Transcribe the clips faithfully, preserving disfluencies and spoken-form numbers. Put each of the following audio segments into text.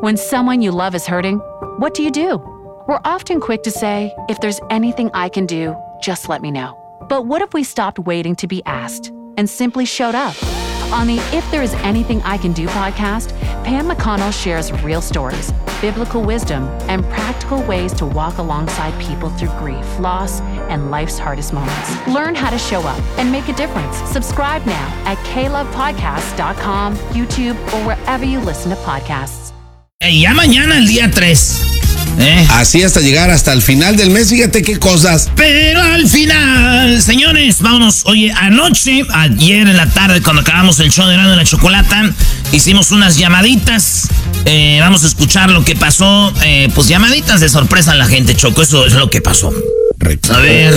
When someone you love is hurting, what do you do? We're often quick to say, if there's anything I can do, just let me know. But what if we stopped waiting to be asked and simply showed up? On the If There Is Anything I Can Do podcast, Pam McConnell shares real stories, biblical wisdom, and practical ways to walk alongside people through grief, loss, and life's hardest moments. Learn how to show up and make a difference. Subscribe now at k love podcast dot com, YouTube, or wherever you listen to podcasts. Eh, ya mañana el día tres. ¿Eh? Así hasta llegar hasta el final del mes, fíjate qué cosas. Pero al final, señores, vámonos. Oye, anoche, ayer en la tarde, cuando acabamos el show de Erasmo y la Chocolata, hicimos unas llamaditas. Eh, vamos a escuchar lo que pasó. Eh, pues llamaditas de sorpresa a la gente, Choco. Eso es lo que pasó. A ver.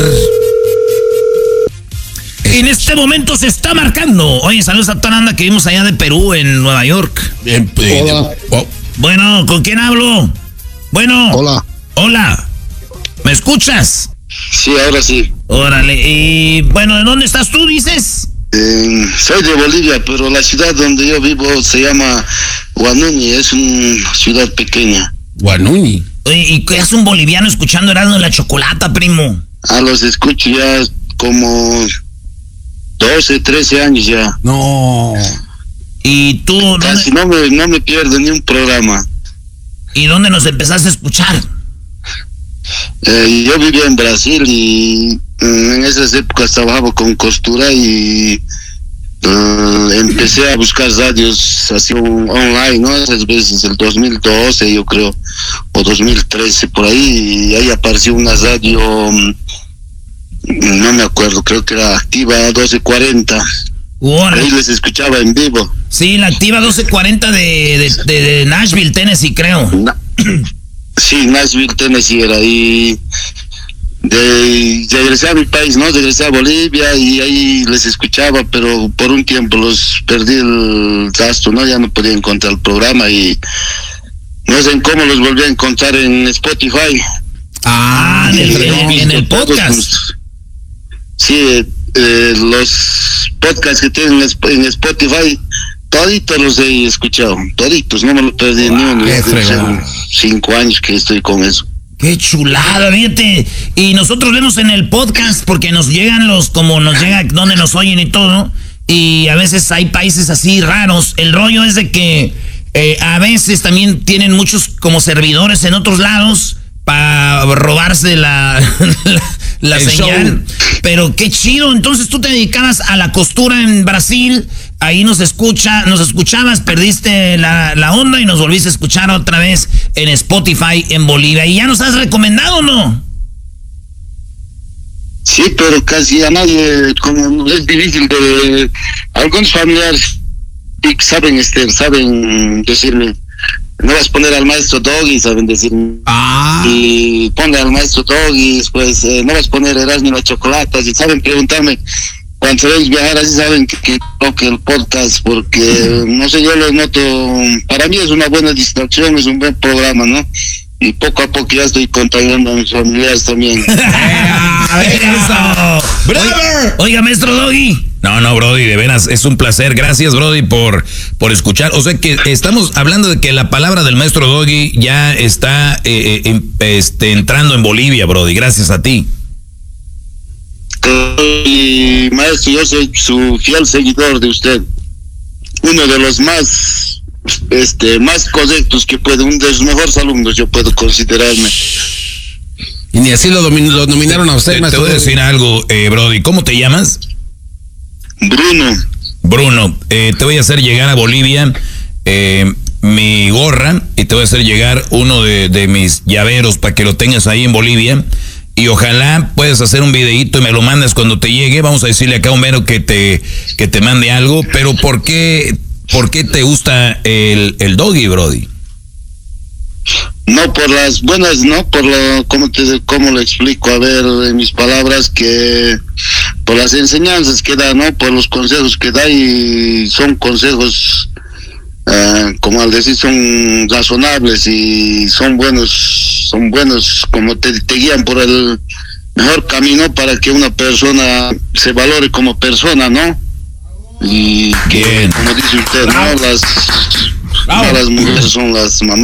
En este momento se está marcando. Oye, saludos a Tananda que vimos allá de Perú, en Nueva York. Bien, Hola. oh. Bueno, ¿con quién hablo? Bueno. Hola. Hola. ¿Me escuchas? Sí, ahora sí. Órale. Y bueno, ¿de dónde estás tú, dices? Eh, soy de Bolivia, pero la ciudad donde yo vivo se llama Huanuni, es una ciudad pequeña. Guanuni. Oye, ¿y qué hace un boliviano escuchando Erasmo y la Chocolata, primo? Ah, los escucho ya como doce, trece años ya. No. ¿Y tú? Casi ¿dónde, no me, no me pierdo ni un programa. ¿Y dónde nos empezaste a escuchar? Eh, yo vivía en Brasil y mm, en esas épocas trabajaba con costura y uh, empecé a buscar radios así un, online, ¿no? Esas veces el dos mil doce yo creo, o dos mil trece por ahí, y ahí apareció una radio, um, no me acuerdo, creo que era Activa doce cuarenta. Órale. Ahí les escuchaba en vivo. Sí, la Activa doce cuarenta de, de, de, de Nashville, Tennessee, creo. Na- sí, Nashville, Tennessee era. Y de, regresé a mi país, ¿no? Regresé a Bolivia y ahí les escuchaba, pero por un tiempo los perdí el gasto, ¿no? Ya no podía encontrar el programa y no sé cómo los volví a encontrar en Spotify. Ah, en el, en, en el podcast. Sí, eh, los podcasts que tienen en Spotify, toditos los he escuchado, toditos, no me lo perdí Wow, ni uno. qué Hace fregado. cinco años que estoy con eso. Qué chulada, fíjate. Y nosotros vemos en el podcast porque nos llegan los, como nos llega donde nos oyen y todo. Y a veces hay países así raros. El rollo es de que eh, a veces también tienen muchos como servidores en otros lados para robarse la, la, la El señal. show. Pero qué chido. Entonces tú te dedicabas a la costura en Brasil. Ahí nos escucha, nos escuchabas, perdiste la, la onda y nos volviste a escuchar otra vez en Spotify en Bolivia. ¿Y ya nos has recomendado o no? Sí, pero casi a nadie, como es difícil de... Algunos familiares saben, este, saben decirme, no vas a poner al maestro Doggy, saben decirme. Ah. Y ponle al maestro Doggy, pues eh, no vas a poner Erasmo y la Chocolata, y saben preguntarme cuando ven viajar, así saben que, que toque el podcast, porque no sé, yo lo noto, para mí es una buena distracción, es un buen programa, ¿no? Y poco a poco ya estoy contagiando a mis familiares también. A ver eso. ¡Brother! Oiga, maestro Doggy. No, no, Brody, de veras, es un placer. Gracias, Brody, por, por escuchar. O sea que estamos hablando de que la palabra del maestro Doggy ya está eh, eh, este, entrando en Bolivia, Brody. Gracias a ti. Y maestro, yo soy su fiel seguidor de usted. Uno de los más, este, más correctos que puede, uno de los mejores alumnos yo puedo considerarme. Y ni así lo, domin- lo nominaron a usted, Te, te maestro. voy a decir algo, eh, Brody. ¿Cómo te llamas? Bruno. Bruno, eh, te voy a hacer llegar a Bolivia eh, mi gorra y te voy a hacer llegar uno de, de mis llaveros para que lo tengas ahí en Bolivia. Y ojalá puedas hacer un videíto y me lo mandes cuando te llegue. Vamos a decirle acá a Homero que te, que te mande algo. Pero ¿por qué, por qué te gusta el, el Doggy, Brody? No por las buenas, no por lo, ¿cómo te, cómo lo explico? A ver, en mis palabras, que por las enseñanzas que da, ¿no? Por los consejos que da, y son consejos, uh, como al decir, son razonables y son buenos, son buenos, como te, te guían por el mejor camino para que una persona se valore como persona, ¿no? Y que, Bien. como dice usted, ¿no? Las, Bravo. no las mujeres son las mamás.